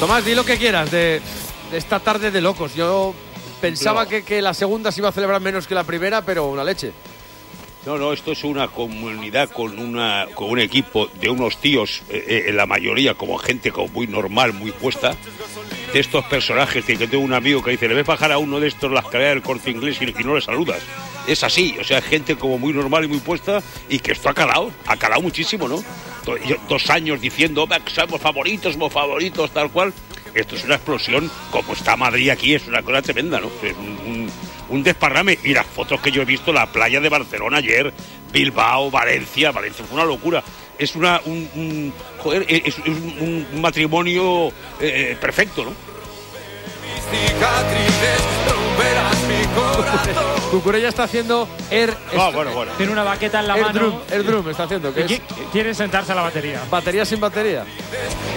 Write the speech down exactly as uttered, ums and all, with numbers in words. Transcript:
Tomás, di lo que quieras de, de esta tarde de locos. Yo pensaba No. que, que la segunda se iba a celebrar menos que la primera, pero una leche. No, no, esto es una comunidad con una con un equipo de unos tíos, eh, en la mayoría como gente como muy normal, muy puesta, de estos personajes que, que tengo un amigo que dice, le ves bajar a uno de estos las escalera del Corte Inglés y, y no le saludas. Es así, o sea, gente como muy normal y muy puesta y que esto ha calado, ha calado muchísimo, ¿no? Do, yo, dos años diciendo, somos favoritos, somos favoritos, tal cual. Esto es una explosión, como está Madrid aquí, es una cosa tremenda, ¿no? Es un, un, un desparrame. Y las fotos que yo he visto, la playa de Barcelona ayer, Bilbao, Valencia, Valencia fue una locura. Es una, un, un joder, es, es un, un matrimonio eh, perfecto, ¿no? Cucurella está haciendo air, Ah, bueno, bueno. Tiene una baqueta en la air mano. drum, air drum está haciendo. Que y es qui- quiere sentarse a la batería. batería sin batería.